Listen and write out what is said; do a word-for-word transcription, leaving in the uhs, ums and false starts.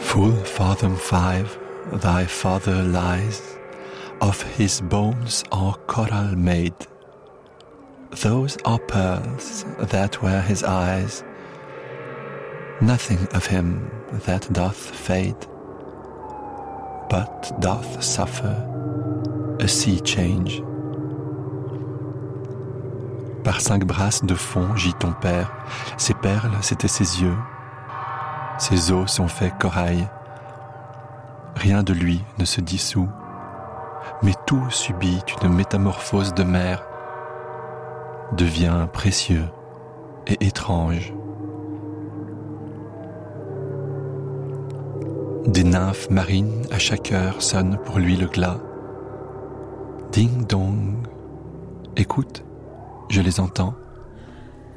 Full fathom five, thy father lies, of his bones are coral made. Those are pearls that were his eyes, nothing of him that doth fade, but doth suffer a sea change. Par cinq brasses de fond gît ton père, ses perles c'étaient ses yeux, ses os sont faits corail. Rien de lui ne se dissout, mais tout subit une métamorphose de mer, devient précieux et étrange. Des nymphes marines à chaque heure sonnent pour lui le glas. Ding dong, écoute, je les entends.